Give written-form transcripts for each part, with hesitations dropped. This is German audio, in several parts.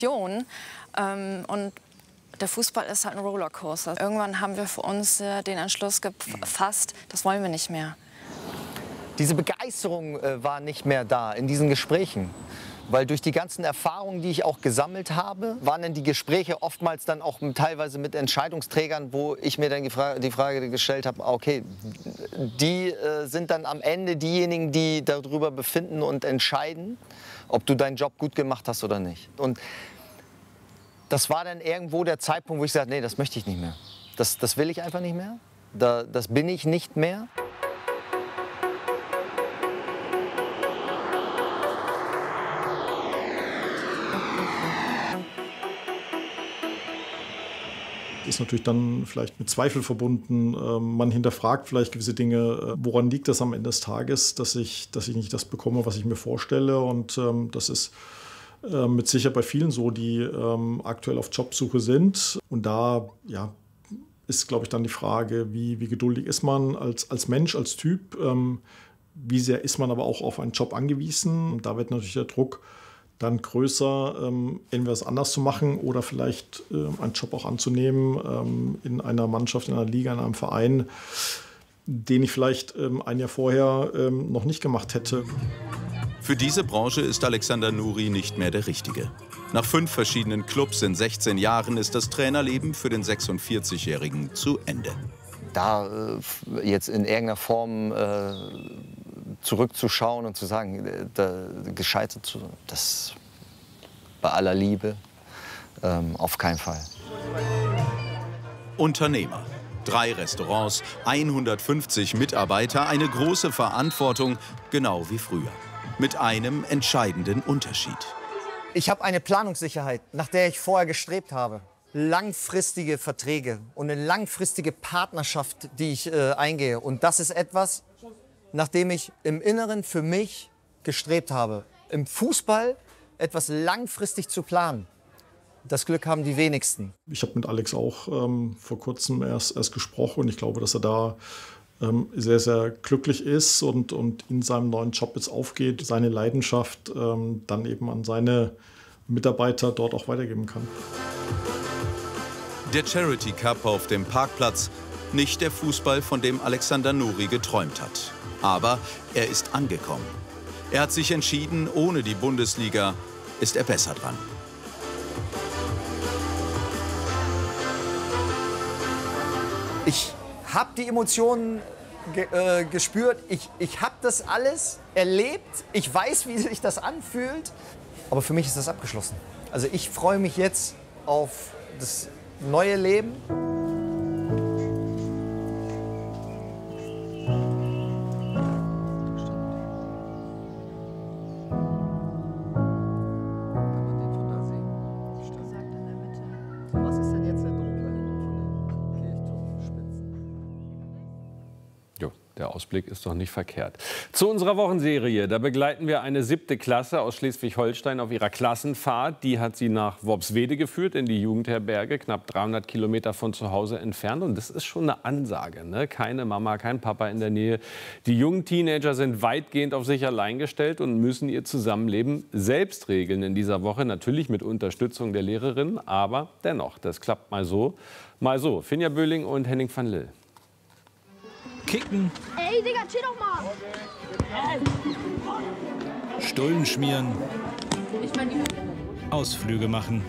Und der Fußball ist halt ein Rollercoaster. Irgendwann haben wir für uns den Entschluss gefasst, das wollen wir nicht mehr. Diese Begeisterung war nicht mehr da in diesen Gesprächen. Weil durch die ganzen Erfahrungen, die ich auch gesammelt habe, waren dann die Gespräche oftmals dann auch teilweise mit Entscheidungsträgern, wo ich mir dann die Frage gestellt habe, okay, die sind dann am Ende diejenigen, die darüber befinden und entscheiden, ob du deinen Job gut gemacht hast oder nicht. Und das war dann irgendwo der Zeitpunkt, wo ich sagte, nee, das möchte ich nicht mehr. Das will ich einfach nicht mehr. Das bin ich nicht mehr. Ist natürlich dann vielleicht mit Zweifel verbunden. Man hinterfragt vielleicht gewisse Dinge. Woran liegt das am Ende des Tages, dass ich nicht das bekomme, was ich mir vorstelle? Und das ist mit Sicherheit bei vielen so, die aktuell auf Jobsuche sind. Und da ist, glaube ich, dann die Frage, wie geduldig ist man als Mensch, als Typ? Wie sehr ist man aber auch auf einen Job angewiesen? Und da wird natürlich der Druck dann größer, entweder es anders zu machen oder vielleicht einen Job auch anzunehmen in einer Mannschaft, in einer Liga, in einem Verein, den ich vielleicht ein Jahr vorher noch nicht gemacht hätte. Für diese Branche ist Alexander Nuri nicht mehr der Richtige. Nach 5 verschiedenen Clubs in 16 Jahren ist das Trainerleben für den 46-Jährigen zu Ende. Da jetzt in irgendeiner Form zurückzuschauen und zu sagen, gescheitert, das bei aller Liebe auf keinen Fall. Unternehmer. 3 Restaurants, 150 Mitarbeiter, eine große Verantwortung, genau wie früher. Mit einem entscheidenden Unterschied. Ich habe eine Planungssicherheit, nach der ich vorher gestrebt habe. Langfristige Verträge und eine langfristige Partnerschaft, die ich eingehe. Und das ist etwas, nach dem ich im Inneren für mich gestrebt habe. Im Fußball etwas langfristig zu planen. Das Glück haben die wenigsten. Ich habe mit Alex auch vor kurzem erst gesprochen und ich glaube, dass er da sehr, sehr glücklich ist und in seinem neuen Job jetzt aufgeht, seine Leidenschaft dann eben an seine Mitarbeiter dort auch weitergeben kann. Der Charity Cup auf dem Parkplatz, nicht der Fußball, von dem Alexander Nuri geträumt hat. Aber er ist angekommen. Er hat sich entschieden, ohne die Bundesliga ist er besser dran. Ich habe die Emotionen gespürt. Ich habe das alles erlebt. Ich weiß, wie sich das anfühlt. Aber für mich ist das abgeschlossen. Also ich freue mich jetzt auf das neue Leben. Der Ausblick ist doch nicht verkehrt. Zu unserer Wochenserie. Da begleiten wir eine 7. Klasse aus Schleswig-Holstein auf ihrer Klassenfahrt. Die hat sie nach Worpswede geführt, in die Jugendherberge, knapp 300 Kilometer von zu Hause entfernt. Und das ist schon eine Ansage, ne? Keine Mama, kein Papa in der Nähe. Die jungen Teenager sind weitgehend auf sich allein gestellt und müssen ihr Zusammenleben selbst regeln in dieser Woche. Natürlich mit Unterstützung der Lehrerin, aber dennoch, das klappt mal so, mal so. Finja Böhling und Henning van Lill. Kicken. Ey, Digga, chill doch mal. Stullen schmieren. Ausflüge machen.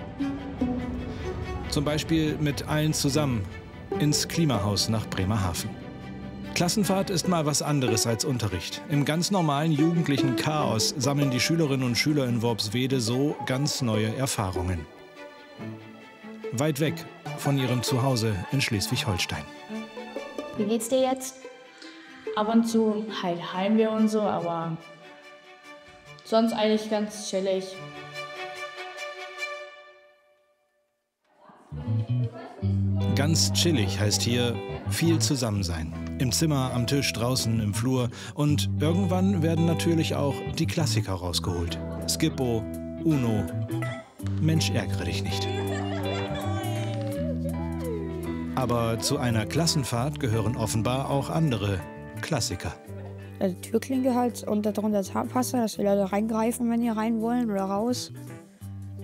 Zum Beispiel mit allen zusammen ins Klimahaus nach Bremerhaven. Klassenfahrt ist mal was anderes als Unterricht. Im ganz normalen jugendlichen Chaos sammeln die Schülerinnen und Schüler in Worpswede so ganz neue Erfahrungen. Weit weg von ihrem Zuhause in Schleswig-Holstein. Wie geht's dir jetzt? Ab und zu halt heilen wir und so, aber sonst eigentlich ganz chillig. Ganz chillig heißt hier viel zusammen sein. Im Zimmer, am Tisch, draußen, im Flur. Und irgendwann werden natürlich auch die Klassiker rausgeholt. Skippo, Uno, Mensch, ärgere dich nicht. Aber zu einer Klassenfahrt gehören offenbar auch andere Klassiker. Die Türklinke halt und darunter das Zahnpasta, dass die Leute reingreifen, wenn die rein wollen oder raus.